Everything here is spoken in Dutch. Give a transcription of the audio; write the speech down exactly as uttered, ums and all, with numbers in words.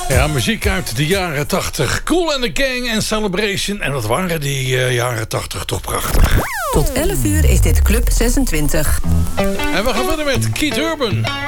Ja, muziek uit de jaren tachtig. Kool and the Gang en Celebration. En wat waren die uh, jaren tachtig toch prachtig. Tot elf uur is dit Club zesentwintig. En we gaan verder met Keith Urban.